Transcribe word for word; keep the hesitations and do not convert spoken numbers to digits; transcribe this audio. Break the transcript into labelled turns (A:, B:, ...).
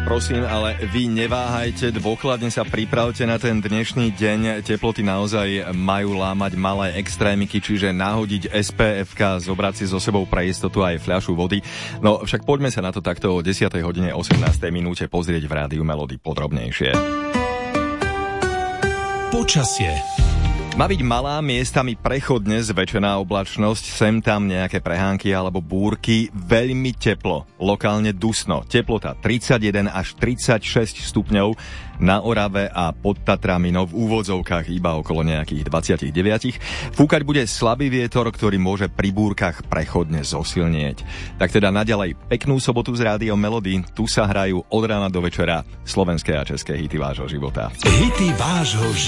A: prosím, ale vy neváhajte, dôkladne sa pripravte na ten dnešný deň. Teploty naozaj majú lámať malé extrémiky, čiže nahodiť es pé ef ká, zobrať si so sebou pre istotu aj fľašu vody. No však poďme sa na to takto o desiatej hodine osemnástej minúte pozrieť v Rádiu Melody podrobnejšie.
B: Počasie.
A: Má byť malá, miestami prechodne zväčšená oblačnosť, sem tam nejaké prehánky alebo búrky, veľmi teplo, lokálne dusno, teplota tridsaťjeden až tridsaťšesť stupňov, na Orave a pod Tatrami, no v úvodzovkách iba okolo nejakých dvadsaťdeväť. Fúkať bude slabý vietor, ktorý môže pri búrkach prechodne zosilnieť. Tak teda naďalej peknú sobotu z Rádiom Melody, tu sa hrajú od rána do večera slovenské a české hity vášho života.
B: Hity vášho života.